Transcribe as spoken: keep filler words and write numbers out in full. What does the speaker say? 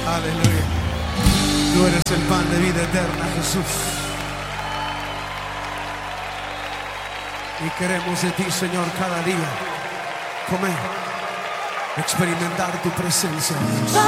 Aleluya. Tú eres el pan de vida eterna, Jesús. Y queremos de ti, Señor, cada día comer, experimentar tu presencia.